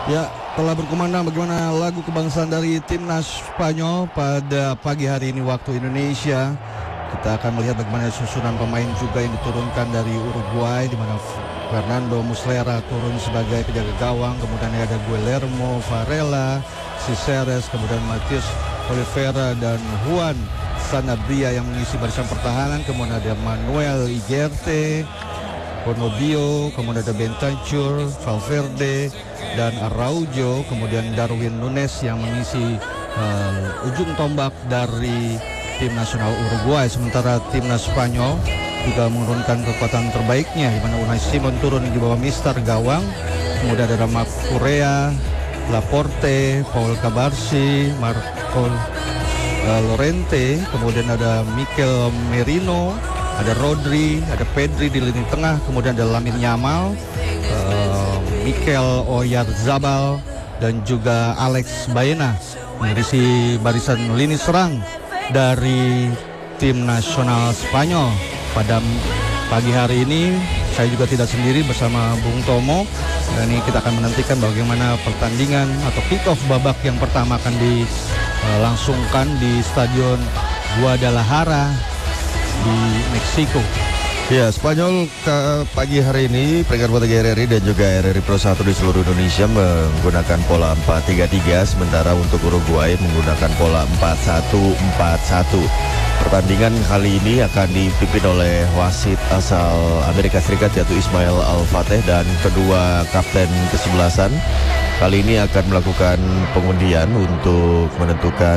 Ya, telah berkumandang bagaimana lagu kebangsaan dari timnas Spanyol pada pagi hari ini waktu Indonesia. Kita akan melihat bagaimana susunan pemain juga yang diturunkan dari Uruguay, di mana Fernando Muslera turun sebagai penjaga gawang, kemudian ada Guillermo Varela, Ciceres, kemudian Matius Oliveira dan Juan Sanabria yang mengisi barisan pertahanan, kemudian ada Manuel Ugarte, Bonobio, kemudian ada Bentancur, Valverde, dan Araujo, kemudian Darwin Nunes yang mengisi ujung tombak dari tim nasional Uruguay. Sementara timnas Spanyol juga menurunkan kekuatan terbaiknya, di mana Unai Simon turun di bawah Mister gawang, kemudian ada Marc Correa, Laporte, Paul Cabarsi, Marco Llorente, kemudian ada Mikel Merino, ada Rodri, ada Pedri di lini tengah, kemudian ada Lamine Yamal, Mikel Oyarzabal, dan juga Alex Baena mengisi barisan lini serang dari tim nasional Spanyol. Pada pagi hari ini saya juga tidak sendiri, bersama Bung Tomo. Dan ini kita akan menantikan bagaimana pertandingan atau kick-off babak yang pertama akan dilangsungkan di Stadion Guadalajara di Meksiko. Ya, Spanyol pagi hari ini peringkat ketiga RRI dan juga RRI Pro 1 di seluruh Indonesia menggunakan pola 4-3-3, sementara untuk Uruguay menggunakan pola 4-1-4-1. Pertandingan kali ini akan dipimpin oleh wasit asal Amerika Serikat yaitu Ismail Al-Fateh dan kedua kapten kesebelasan. Kali ini akan melakukan pengundian untuk menentukan